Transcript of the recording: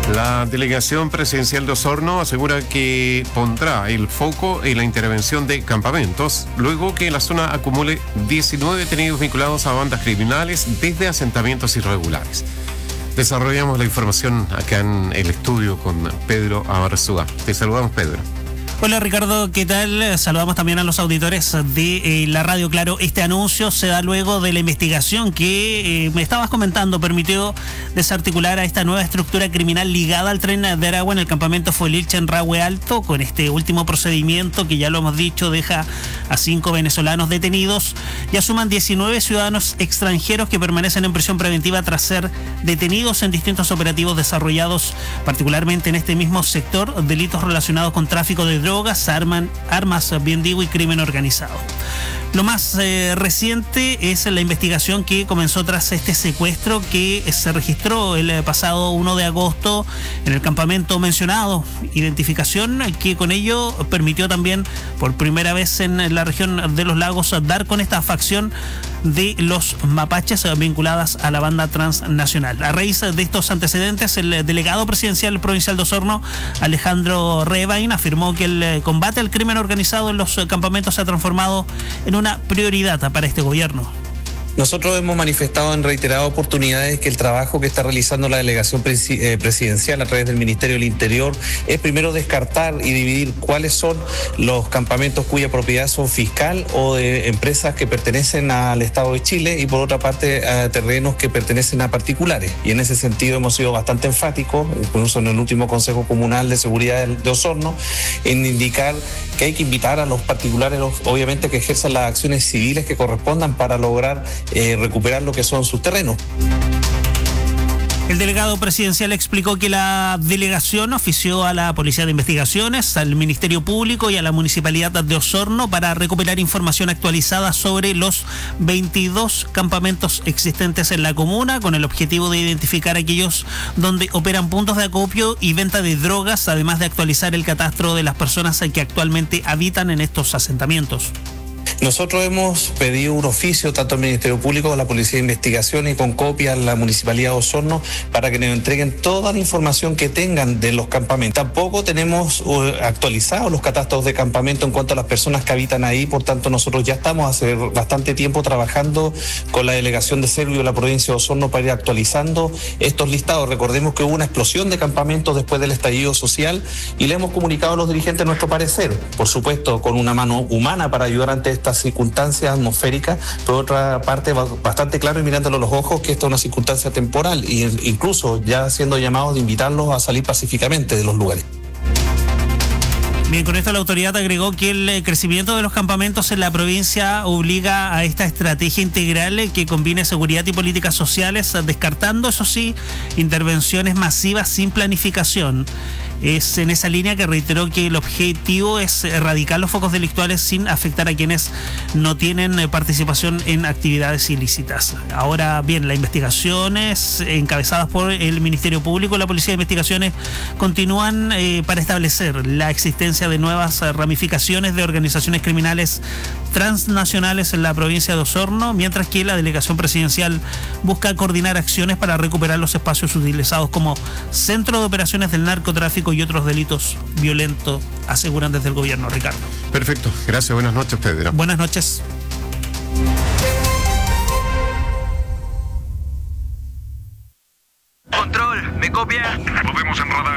La delegación presidencial de Osorno asegura que pondrá el foco en la intervención de campamentos, luego que la zona acumule 19 detenidos vinculados a bandas criminales desde asentamientos irregulares. Desarrollamos la información acá en el estudio con Pedro Abarzúa. Te saludamos, Pedro. Hola Ricardo, ¿qué tal? Saludamos también a los auditores de la Radio Claro. Este anuncio se da luego de la investigación que me estabas comentando, permitió desarticular a esta nueva estructura criminal ligada al tren de Aragua en el campamento Fuelilche en Rahue Alto. Con este último procedimiento, que ya lo hemos dicho, deja a 5 venezolanos detenidos. Ya suman 19 ciudadanos extranjeros que permanecen en prisión preventiva tras ser detenidos en distintos operativos desarrollados particularmente en este mismo sector, delitos relacionados con tráfico de drogas, armas, bien digo, y crimen organizado. Lo más reciente es la investigación que comenzó tras este secuestro que se registró el pasado 1 de agosto en el campamento mencionado. Identificación que con ello permitió también por primera vez en la región de los lagos dar con esta facción de los mapaches vinculadas a la banda transnacional. A raíz de estos antecedentes, el delegado presidencial provincial de Osorno, Alejandro Rebain, afirmó que el combate al crimen organizado en los campamentos se ha transformado en una prioridad para este gobierno. Nosotros hemos manifestado en reiteradas oportunidades que el trabajo que está realizando la delegación presidencial a través del Ministerio del Interior es primero descartar y dividir cuáles son los campamentos cuya propiedad son fiscal o de empresas que pertenecen al Estado de Chile y por otra parte a terrenos que pertenecen a particulares. Y en ese sentido hemos sido bastante enfáticos, incluso en el último Consejo Comunal de Seguridad de Osorno, en indicar que hay que invitar a los particulares, obviamente, que ejerzan las acciones civiles que correspondan para lograr recuperar lo que son sus terrenos. El delegado presidencial explicó que la delegación ofició a la Policía de Investigaciones, al Ministerio Público y a la Municipalidad de Osorno para recuperar información actualizada sobre los 22 campamentos existentes en la comuna, con el objetivo de identificar aquellos donde operan puntos de acopio y venta de drogas, además de actualizar el catastro de las personas que actualmente habitan en estos asentamientos. Nosotros hemos pedido un oficio tanto al Ministerio Público como a la Policía de Investigación y con copia a la Municipalidad de Osorno para que nos entreguen toda la información que tengan de los campamentos. Tampoco tenemos actualizados los catastros de campamento en cuanto a las personas que habitan ahí, por tanto nosotros ya estamos hace bastante tiempo trabajando con la delegación de Servio de la provincia de Osorno para ir actualizando estos listados. Recordemos que hubo una explosión de campamentos después del estallido social y le hemos comunicado a los dirigentes nuestro parecer, por supuesto con una mano humana para ayudar ante estas circunstancias atmosféricas, por otra parte bastante claro y mirándolo a los ojos que esta es una circunstancia temporal e incluso ya siendo llamados de invitarlos a salir pacíficamente de los lugares. Bien, con esto la autoridad agregó que el crecimiento de los campamentos en la provincia obliga a esta estrategia integral que combine seguridad y políticas sociales, descartando, eso sí, intervenciones masivas sin planificación. Es en esa línea que reiteró que el objetivo es erradicar los focos delictuales sin afectar a quienes no tienen participación en actividades ilícitas. Ahora bien, las investigaciones encabezadas por el Ministerio Público y la Policía de Investigaciones continúan para establecer la existencia de nuevas ramificaciones de organizaciones criminales transnacionales en la provincia de Osorno, mientras que la delegación presidencial busca coordinar acciones para recuperar los espacios utilizados como centro de operaciones del narcotráfico y otros delitos violentos, aseguran desde el gobierno. Ricardo. Perfecto, gracias, buenas noches, Pedro. Buenas noches. Control, ¿me copia? Lo vemos en radar.